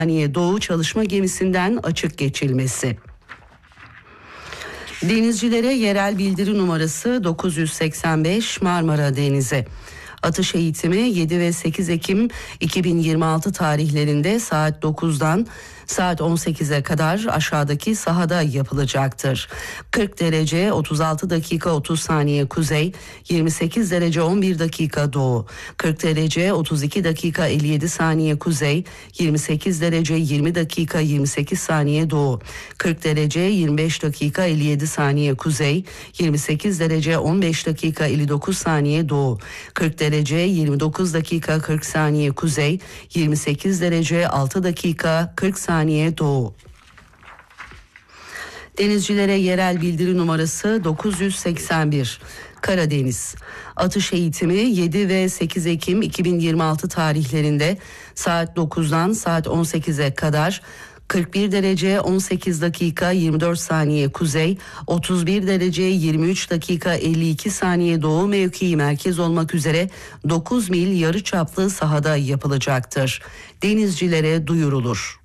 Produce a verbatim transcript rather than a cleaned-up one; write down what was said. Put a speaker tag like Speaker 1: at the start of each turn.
Speaker 1: saniye doğu çalışma gemisinden açık geçilmesi. Denizcilere yerel bildiri numarası dokuz yüz seksen beş Marmara Denizi. Atış eğitimi yedi ve sekiz Ekim iki bin yirmi altı tarihlerinde saat dokuzdan saat on sekize kadar aşağıdaki sahada yapılacaktır. kırk derece otuz altı dakika otuz saniye kuzey, yirmi sekiz derece on bir dakika doğu, kırk derece otuz iki dakika elli yedi saniye kuzey, yirmi sekiz derece yirmi dakika yirmi sekiz saniye doğu, kırk derece yirmi beş dakika elli yedi saniye kuzey, yirmi sekiz derece on beş dakika elli dokuz saniye doğu, kırk derece yirmi dokuz dakika kırk saniye kuzey, yirmi sekiz derece altı dakika kırk saniye doğu. Denizcilere yerel bildiri numarası dokuz yüz seksen bir Karadeniz. Atış eğitimi yedi ve sekiz Ekim iki bin yirmi altı tarihlerinde saat dokuzdan saat on sekize kadar kırk bir derece on sekiz dakika yirmi dört saniye kuzey, otuz bir derece yirmi üç dakika elli iki saniye doğu mevkii merkez olmak üzere dokuz mil yarıçaplı sahada yapılacaktır. Denizcilere duyurulur.